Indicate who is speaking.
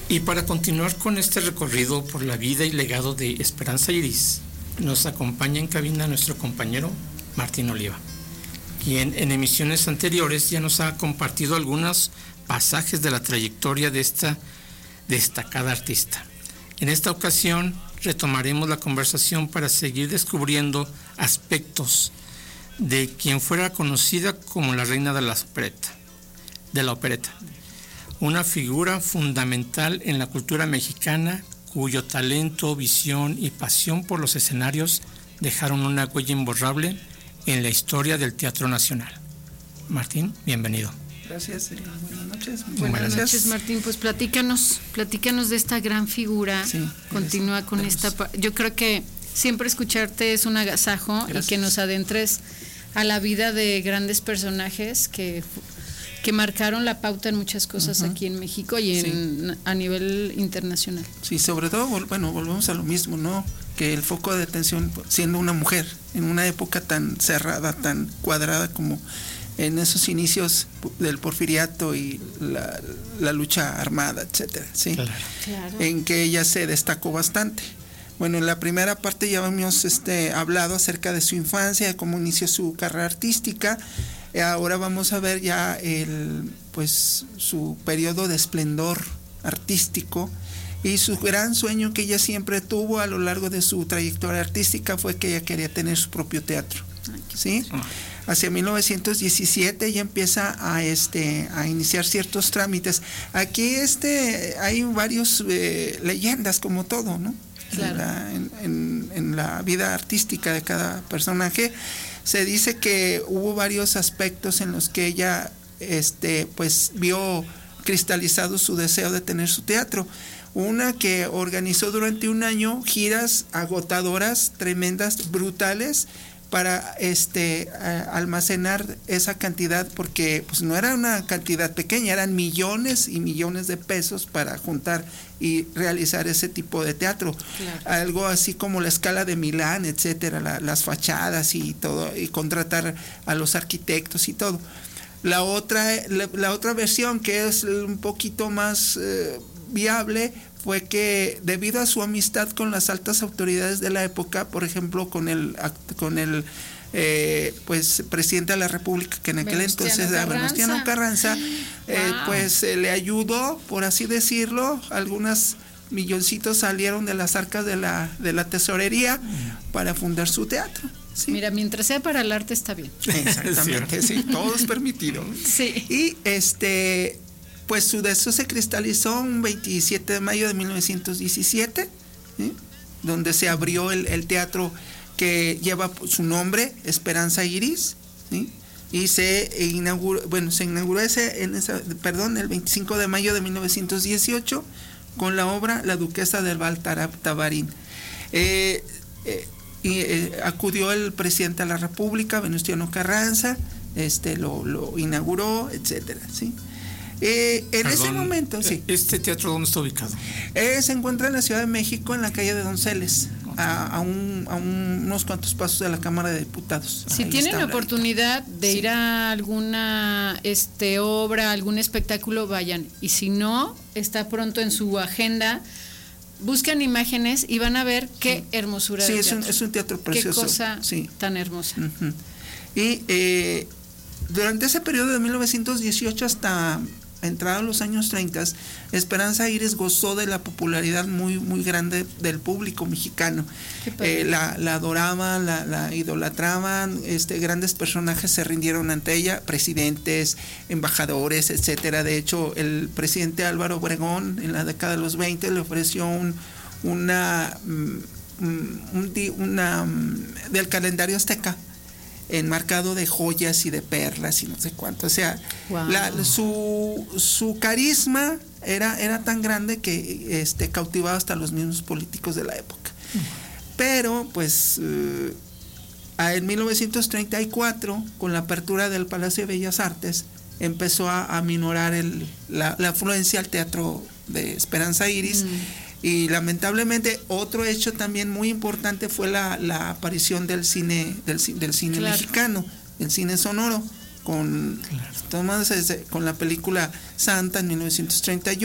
Speaker 1: Y para continuar con este recorrido por la vida y legado de Esperanza Iris, nos acompaña en cabina nuestro compañero Martín Oliva, quien en emisiones anteriores ya nos ha compartido algunos pasajes de la trayectoria de esta destacada artista. En esta ocasión retomaremos la conversación para seguir descubriendo aspectos de quien fuera conocida como la reina de la opereta, una figura fundamental en la cultura mexicana cuyo talento, visión y pasión por los escenarios dejaron una huella imborrable en la historia del Teatro Nacional. Martín, bienvenido.
Speaker 2: Gracias, buenas noches.
Speaker 3: Buenas noches, Martín. Pues platícanos de esta gran figura. Sí, continúa con esta. Yo creo que siempre escucharte es un agasajo. Gracias. Y que nos adentres a la vida de grandes personajes que marcaron la pauta en muchas cosas aquí en México y a nivel internacional.
Speaker 2: Sí, sobre todo, bueno, volvemos a lo mismo, ¿no? Que el foco de atención, siendo una mujer, en una época tan cerrada, tan cuadrada como en esos inicios del porfiriato y la lucha armada, etcétera, ¿sí? Claro. En que ella se destacó bastante. Bueno, en la primera parte ya hemos hablado acerca de su infancia, de cómo inició su carrera artística. Ahora vamos a ver ya su periodo de esplendor artístico y su gran sueño que ella siempre tuvo a lo largo de su trayectoria artística fue que ella quería tener su propio teatro, ¿sí? Hacia 1917 ella empieza a iniciar ciertos trámites. Aquí hay varios leyendas como todo, ¿no? Claro. En la vida artística de cada personaje. Se dice que hubo varios aspectos en los que ella vio cristalizado su deseo de tener su teatro. Una que organizó durante un año giras agotadoras, tremendas, brutales, para almacenar esa cantidad, porque pues no era una cantidad pequeña, eran millones y millones de pesos para juntar y realizar ese tipo de teatro. Claro. Algo así como la Scala de Milán, etcétera, las fachadas y todo, y contratar a los arquitectos y todo. La otra versión, que es un poquito más viable, fue que debido a su amistad con las altas autoridades de la época, por ejemplo con el presidente de la República, que en aquel entonces era Venustiano Carranza, le ayudó, por así decirlo, algunos milloncitos salieron de las arcas de la tesorería para fundar su teatro. ¿Sí?
Speaker 3: Mira, mientras sea para el arte está bien.
Speaker 2: Exactamente, sí, todo es permitido.
Speaker 3: Sí.
Speaker 2: Y pues su deseo se cristalizó un 27 de mayo de 1917, ¿sí? Donde se abrió el teatro que lleva su nombre, Esperanza Iris, ¿sí? Y se inauguró el 25 de mayo de 1918 con la obra La Duquesa del Val-Tabarín. Acudió el presidente de la República, Venustiano Carranza, lo inauguró, etcétera, ¿sí? Ese momento, sí.
Speaker 1: ¿Este teatro dónde está ubicado?
Speaker 2: Se encuentra en la Ciudad de México, en la calle de Donceles, a unos cuantos pasos de la Cámara de Diputados.
Speaker 3: Si tienen la oportunidad de ir a alguna obra, algún espectáculo, vayan. Y si no, está pronto en su agenda, buscan imágenes y van a ver qué hermosura de teatro.
Speaker 2: Sí, es un teatro precioso.
Speaker 3: Qué cosa tan hermosa.
Speaker 2: Uh-huh. Y durante ese periodo de 1918 hasta entrado en los años 30, Esperanza Iris gozó de la popularidad muy, muy grande del público mexicano. La adoraban, la idolatraban, grandes personajes se rindieron ante ella, presidentes, embajadores, etcétera. De hecho, el presidente Álvaro Obregón en la década de los 20 le ofreció una del calendario azteca, enmarcado de joyas y de perlas y no sé cuánto. O sea, wow. Su carisma era tan grande que cautivaba hasta los mismos políticos de la época. Pero pues en 1934, con la apertura del Palacio de Bellas Artes, empezó a minorar la afluencia al teatro de Esperanza Iris. Y lamentablemente otro hecho también muy importante fue la aparición del cine claro. mexicano, el cine sonoro, con la película Santa en 1931.